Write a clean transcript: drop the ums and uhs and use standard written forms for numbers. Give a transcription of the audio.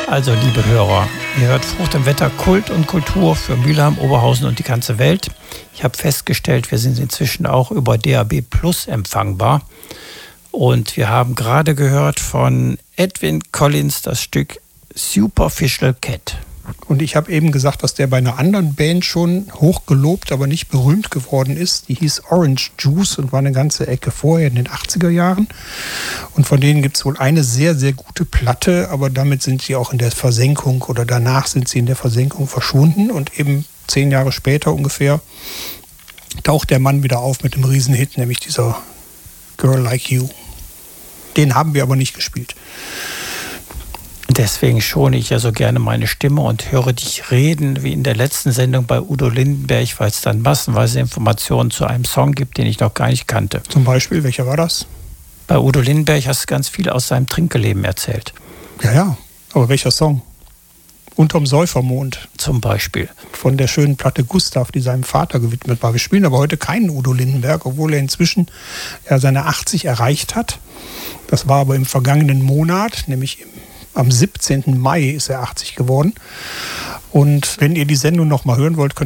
Also, liebe Hörer, ihr hört Frucht im Wetter, Kult und Kultur für Mülheim, Oberhausen und die ganze Welt. Ich habe festgestellt, wir sind inzwischen auch über DAB+ empfangbar. Und wir haben gerade gehört von Edwyn Collins das Stück Superficial Cat. Und ich habe eben gesagt, dass der bei einer anderen Band schon hochgelobt, aber nicht berühmt geworden ist. Die hieß Orange Juice und war eine ganze Ecke vorher in den 80er Jahren. Und von denen gibt es wohl eine sehr, sehr gute Platte, aber damit sind sie auch in der Versenkung oder danach sind sie in der Versenkung verschwunden. Und eben 10 Jahre später ungefähr taucht der Mann wieder auf mit einem Riesenhit, nämlich dieser Girl Like You. Den haben wir aber nicht gespielt. Deswegen schone ich ja so gerne meine Stimme und höre dich reden, wie in der letzten Sendung bei Udo Lindenberg, weil es dann massenweise Informationen zu einem Song gibt, den ich noch gar nicht kannte. Zum Beispiel, welcher war das? Bei Udo Lindenberg hast du ganz viel aus seinem Trinkgeleben erzählt. Ja, aber welcher Song? Unterm Säufermond. Zum Beispiel. Von der schönen Platte Gustav, die seinem Vater gewidmet war. Wir spielen aber heute keinen Udo Lindenberg, obwohl er inzwischen seine 80 erreicht hat. Das war aber im vergangenen Monat, nämlich am 17. Mai ist er 80 geworden. Und wenn ihr die Sendung noch mal hören wollt, könnt